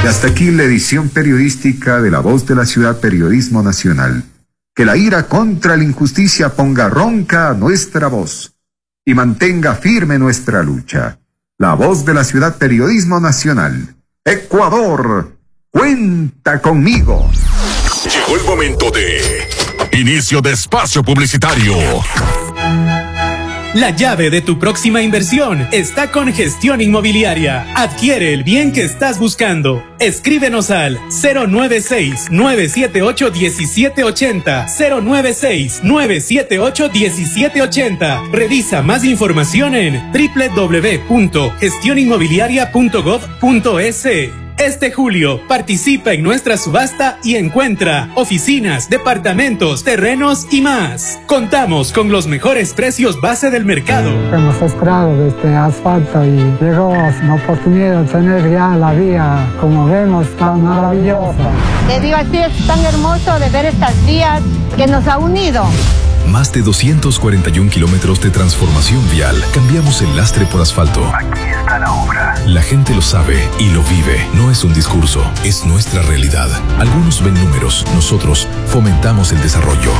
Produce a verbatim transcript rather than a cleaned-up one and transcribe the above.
Y hasta aquí la edición periodística de La Voz de la Ciudad Periodismo Nacional. Que la ira contra la injusticia ponga ronca nuestra voz y mantenga firme nuestra lucha. La Voz de la Ciudad Periodismo Nacional. Ecuador, cuenta conmigo. Llegó el momento de inicio de espacio publicitario. La llave de tu próxima inversión está con Gestión Inmobiliaria. Adquiere el bien que estás buscando. Escríbenos al cero nueve seis, nueve siete ocho, uno siete ocho cero, cero nueve seis, nueve siete ocho, uno siete ocho cero. Revisa más información en doble u doble u doble u punto gestión inmobiliaria punto gov punto es. Este julio, participa en nuestra subasta y encuentra oficinas, departamentos, terrenos y más. Contamos con los mejores precios base del mercado. Hemos esperado de este asfalto y llegó la oportunidad de tener ya la vía, como vemos, tan maravillosa. Te digo, así es tan hermoso de ver estas vías que nos ha unido. Más de doscientos cuarenta y un kilómetros de transformación vial. Cambiamos el lastre por asfalto. Aquí está la obra. La gente lo sabe y lo vive. No es un discurso, es nuestra realidad. Algunos ven números, nosotros fomentamos el desarrollo.